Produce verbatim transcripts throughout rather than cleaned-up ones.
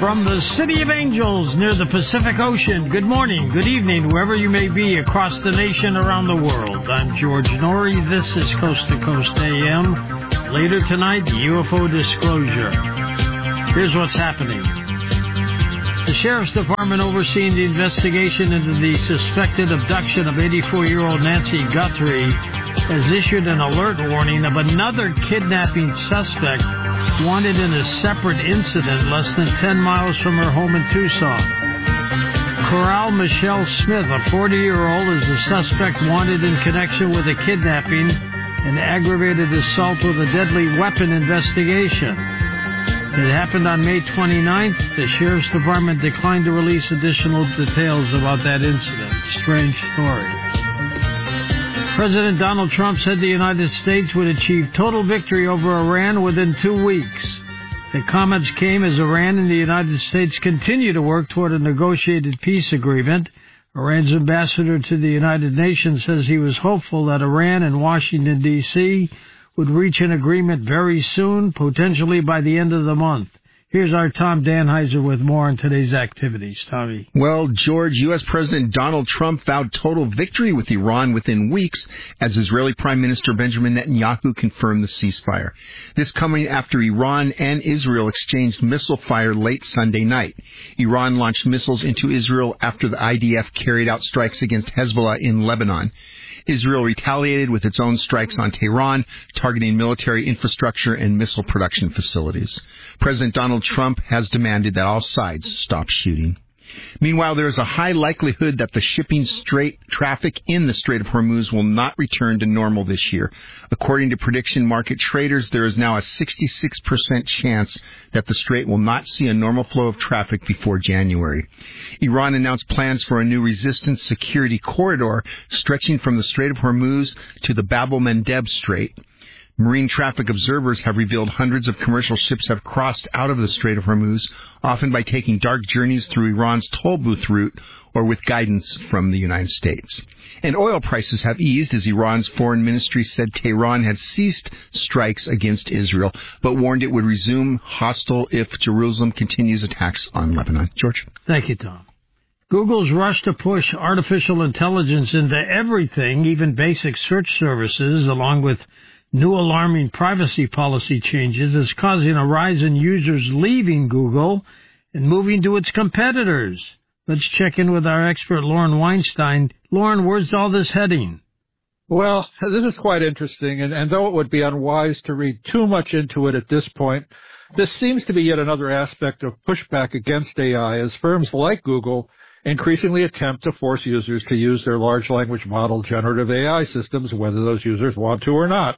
from the City of Angels near the Pacific Ocean. Good morning, good evening, wherever you may be across the nation, around the world. I'm George Norrie. This is Coast to Coast A M. Later tonight, U F O disclosure. Here's what's happening. The Sheriff's Department overseeing the investigation into the suspected abduction of eighty-four-year-old Nancy Guthrie has issued an alert warning of another kidnapping suspect wanted in a separate incident less than ten miles from her home in Tucson. Coral Michelle Smith, a forty-year-old, is the suspect wanted in connection with a kidnapping and aggravated assault with a deadly weapon investigation. It happened on May twenty-ninth. The Sheriff's Department declined to release additional details about that incident. Strange story. President Donald Trump said the United States would achieve total victory over Iran within two weeks. The comments came as Iran and the United States continue to work toward a negotiated peace agreement. Iran's ambassador to the United Nations says he was hopeful that Iran and Washington, D C would reach an agreement very soon, potentially by the end of the month. Here's our Tom Danheiser with more on today's activities. Tommy. Well, George, U S. President Donald Trump vowed total victory with Iran within weeks as Israeli Prime Minister Benjamin Netanyahu confirmed the ceasefire. This coming after Iran and Israel exchanged missile fire late Sunday night. Iran launched missiles into Israel after the I D F carried out strikes against Hezbollah in Lebanon. Israel retaliated with its own strikes on Tehran, targeting military infrastructure and missile production facilities. President Donald Trump has demanded that all sides stop shooting. Meanwhile, there is a high likelihood that the shipping strait traffic in the Strait of Hormuz will not return to normal this year. According to prediction market traders, there is now a sixty-six percent chance that the strait will not see a normal flow of traffic before January. Iran announced plans for a new resistance security corridor stretching from the Strait of Hormuz to the Bab el-Mandeb Strait. Marine traffic observers have revealed hundreds of commercial ships have crossed out of the Strait of Hormuz, often by taking dark journeys through Iran's toll booth route or with guidance from the United States. And oil prices have eased as Iran's foreign ministry said Tehran had ceased strikes against Israel, but warned it would resume hostile if Jerusalem continues attacks on Lebanon. George? Thank you, Tom. Google's rush to push artificial intelligence into everything, even basic search services, along with new alarming privacy policy changes, is causing a rise in users leaving Google and moving to its competitors. Let's check in with our expert, Lauren Weinstein. Lauren, where's all this heading? Well, this is quite interesting, and, and though it would be unwise to read too much into it at this point, this seems to be yet another aspect of pushback against A I as firms like Google increasingly attempt to force users to use their large language model generative A I systems, whether those users want to or not.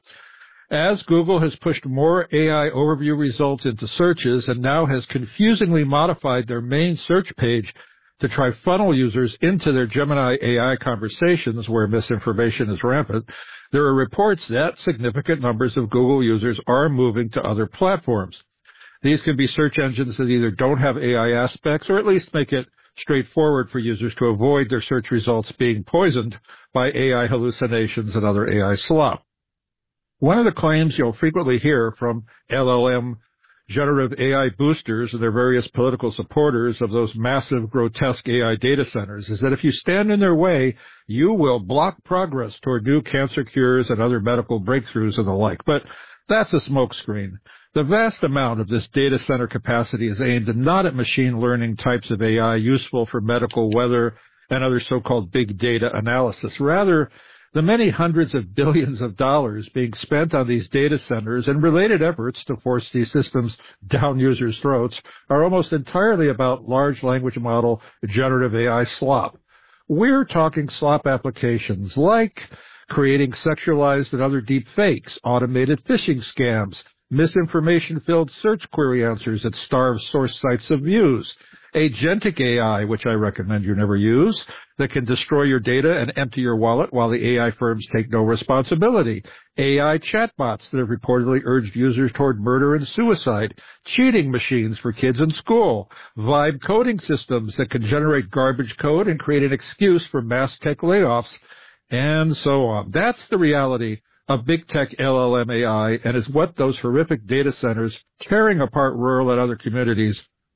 As Google has pushed more A I overview results into searches and now has confusingly modified their main search page to try funnel users into their Gemini A I conversations where misinformation is rampant, there are reports that significant numbers of Google users are moving to other platforms. These can be search engines that either don't have A I aspects or at least make it straightforward for users to avoid their search results being poisoned by A I hallucinations and other A I slop. One of the claims you'll frequently hear from L L M generative A I boosters and their various political supporters of those massive, grotesque A I data centers is that if you stand in their way, you will block progress toward new cancer cures and other medical breakthroughs and the like. But that's a smokescreen. The vast amount of this data center capacity is aimed not at machine learning types of A I useful for medical, weather, and other so-called big data analysis. Rather, the many hundreds of billions of dollars being spent on these data centers and related efforts to force these systems down users' throats are almost entirely about large language model generative A I slop. We're talking slop applications like creating sexualized and other deep fakes, automated phishing scams, misinformation-filled search query answers that starve source sites of views, agentic A I, which I recommend you never use, that can destroy your data and empty your wallet while the A I firms take no responsibility, A I chatbots that have reportedly urged users toward murder and suicide, cheating machines for kids in school, vibe coding systems that can generate garbage code and create an excuse for mass tech layoffs, and so on. That's the reality of big tech L L M A I and is what those horrific data centers tearing apart rural and other communities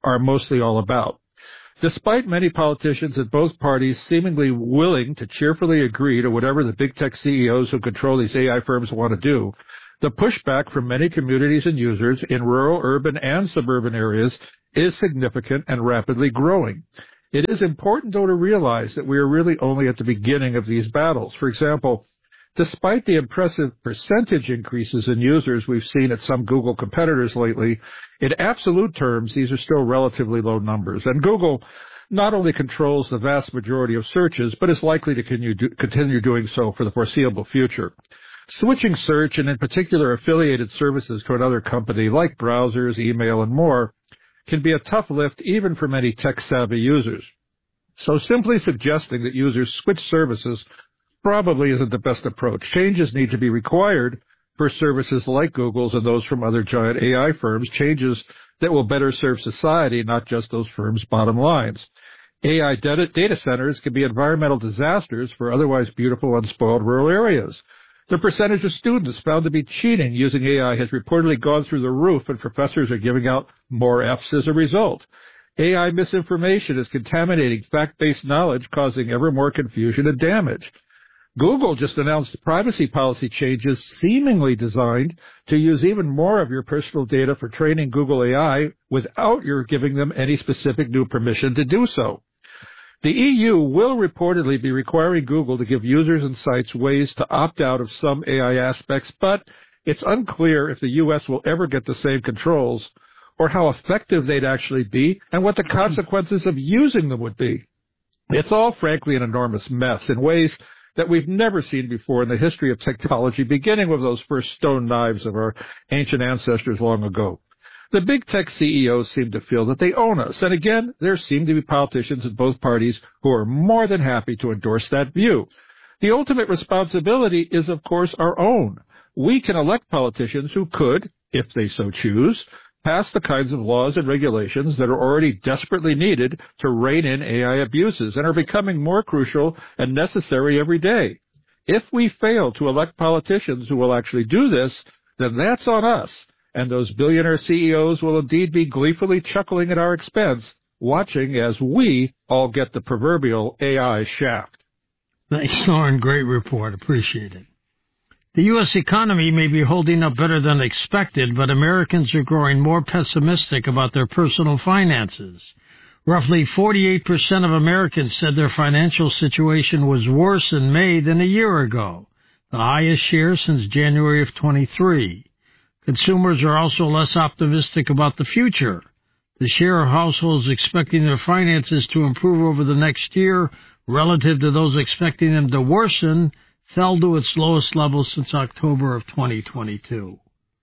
are mostly all about. Despite many politicians at both parties seemingly willing to cheerfully agree to whatever the big tech C E Os who control these A I firms want to do, the pushback from many communities and users in rural, urban, and suburban areas is significant and rapidly growing. It is important, though, to realize that we are really only at the beginning of these battles. For example, despite the impressive percentage increases in users we've seen at some Google competitors lately, in absolute terms, these are still relatively low numbers. And Google not only controls the vast majority of searches, but is likely to continue doing so for the foreseeable future. Switching search, and in particular affiliated services to another company like browsers, email, and more, can be a tough lift even for many tech-savvy users. So simply suggesting that users switch services probably isn't the best approach. Changes need to be required for services like Google's and those from other giant A I firms, changes that will better serve society, not just those firms' bottom lines. A I data, data centers can be environmental disasters for otherwise beautiful, unspoiled rural areas. The percentage of students found to be cheating using A I has reportedly gone through the roof, and professors are giving out more F's as a result. A I misinformation is contaminating fact-based knowledge, causing ever more confusion and damage. Google just announced privacy policy changes seemingly designed to use even more of your personal data for training Google A I without your giving them any specific new permission to do so. The E U will reportedly be requiring Google to give users and sites ways to opt out of some A I aspects, but it's unclear if the U S will ever get the same controls or how effective they'd actually be and what the consequences of using them would be. It's all, frankly, an enormous mess in ways that we've never seen before in the history of technology, beginning with those first stone knives of our ancient ancestors long ago. The big tech C E Os seem to feel that they own us, and again, there seem to be politicians in both parties who are more than happy to endorse that view. The ultimate responsibility is, of course, our own. We can elect politicians who could, if they so choose, pass the kinds of laws and regulations that are already desperately needed to rein in A I abuses and are becoming more crucial and necessary every day. If we fail to elect politicians who will actually do this, then that's on us, and those billionaire C E Os will indeed be gleefully chuckling at our expense, watching as we all get the proverbial A I shaft. Thanks, Lauren. Great report. Appreciate it. The U S economy may be holding up better than expected, but Americans are growing more pessimistic about their personal finances. Roughly forty-eight percent of Americans said their financial situation was worse in May than a year ago, the highest share since January of twenty-three. Consumers are also less optimistic about the future. The share of households expecting their finances to improve over the next year relative to those expecting them to worsen fell to its lowest level since October of twenty twenty-two.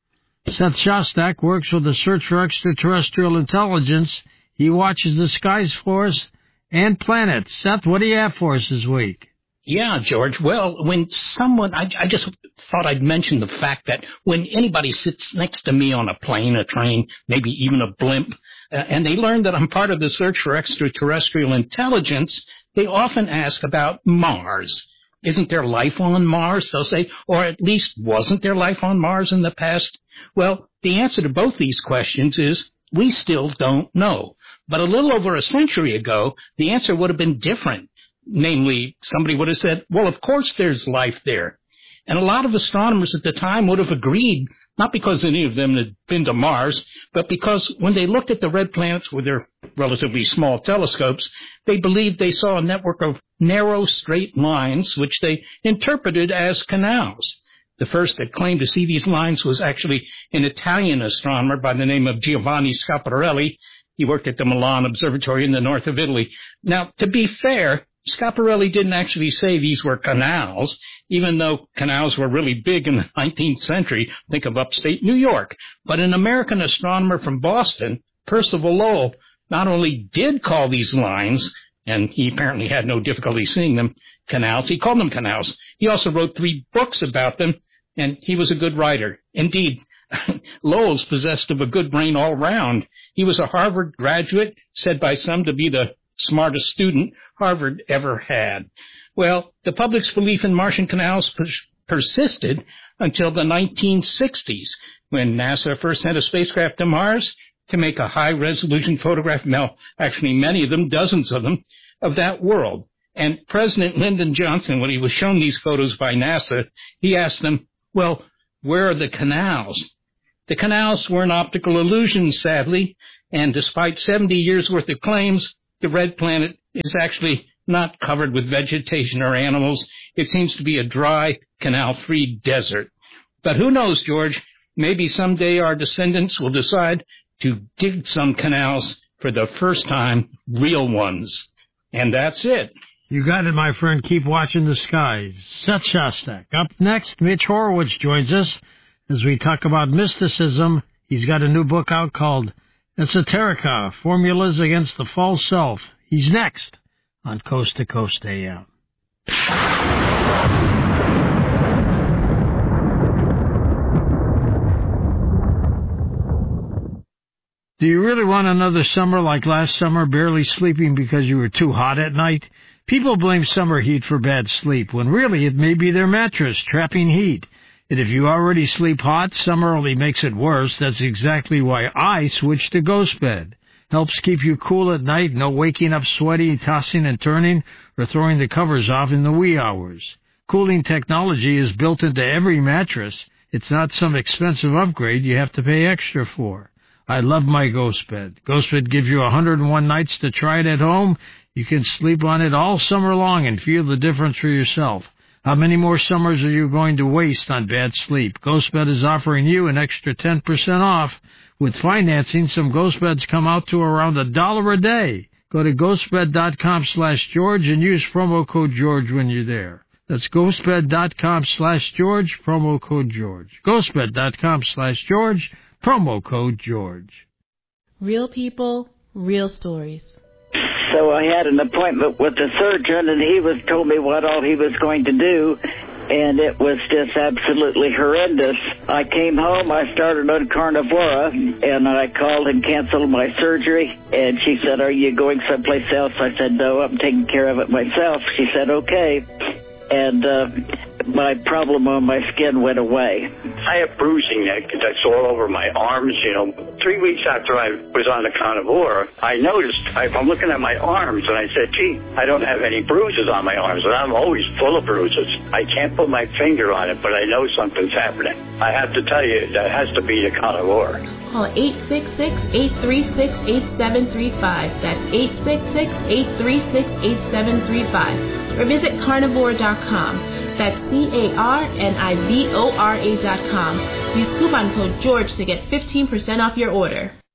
Seth Shostak works with the Search for Extraterrestrial Intelligence. He watches the skies for us and planets. Seth, what do you have for us this week? Yeah, George. Well, when someone, I, I just thought I'd mention the fact that when anybody sits next to me on a plane, a train, maybe even a blimp, uh, and they learn that I'm part of the Search for Extraterrestrial Intelligence, they often ask about Mars. Isn't there life on Mars, they'll say, or at least wasn't there life on Mars in the past? Well, the answer to both these questions is we still don't know. But a little over a century ago, the answer would have been different. Namely, somebody would have said, well, of course there's life there. And a lot of astronomers at the time would have agreed, not because any of them had been to Mars, but because when they looked at the red planets with their relatively small telescopes, they believed they saw a network of narrow, straight lines, which they interpreted as canals. The first that claimed to see these lines was actually an Italian astronomer by the name of Giovanni Schiaparelli. He worked at the Milan Observatory in the north of Italy. Now, to be fair, Schiaparelli didn't actually say these were canals, even though canals were really big in the nineteenth century. Think of upstate New York. But an American astronomer from Boston, Percival Lowell, not only did call these lines, and he apparently had no difficulty seeing them, canals, he called them canals. He also wrote three books about them, and he was a good writer. Indeed, Lowell's possessed of a good brain all round. He was a Harvard graduate, said by some to be the smartest student Harvard ever had. Well, the public's belief in Martian canals pers- persisted until the nineteen sixties, when NASA first sent a spacecraft to Mars, to make a high-resolution photograph, now actually many of them, dozens of them, of that world. And President Lyndon Johnson, when he was shown these photos by NASA, he asked them, well, where are the canals? The canals were an optical illusion, sadly, and despite seventy years' worth of claims, the red planet is actually not covered with vegetation or animals. It seems to be a dry, canal-free desert. But who knows, George? Maybe someday our descendants will decide to dig some canals for the first time, real ones. And that's it. You got it, my friend. Keep watching the skies. Seth Shostak. Up next, Mitch Horowitz joins us as we talk about mysticism. He's got a new book out called Esoterica, Formulas Against the False Self. He's next on Coast to Coast A M. Do you really want another summer like last summer, barely sleeping because you were too hot at night? People blame summer heat for bad sleep, when really it may be their mattress trapping heat. And if you already sleep hot, summer only makes it worse. That's exactly why I switched to Ghost Bed. Helps keep you cool at night, no waking up sweaty, tossing and turning, or throwing the covers off in the wee hours. Cooling technology is built into every mattress. It's not some expensive upgrade you have to pay extra for. I love my Ghost Bed. Ghost Bed gives you one hundred one nights to try it at home. You can sleep on it all summer long and feel the difference for yourself. How many more summers are you going to waste on bad sleep? Ghost Bed is offering you an extra ten percent off. With financing, some Ghost Beds come out to around a dollar a day. Go to ghostbed.com slash George and use promo code George when you're there. That's ghostbed.com slash George, promo code George. ghostbed.com slash George, promo code George. Real people, real stories. So I had an appointment with the surgeon, and he was told me what all he was going to do, and it was just absolutely horrendous. I came home, I started on Carnivora, and I called and canceled my surgery, and she said, are you going someplace else? I said, no, I'm taking care of it myself. She said, okay. And uh, my problem on my skin went away. I have bruising that's all over my arms, you know. Three weeks after I was on the Carnivora, I noticed, I, I'm looking at my arms, and I said, gee, I don't have any bruises on my arms, and I'm always full of bruises. I can't put my finger on it, but I know something's happening. I have to tell you, that has to be the Carnivora. Call eight six six, eight three six, eight seven three five. That's eight six six, eight three six, eight seven three five. Or visit carnivore dot com. That's C A R N I V O R A dot com. Use coupon code George to get fifteen percent off your order.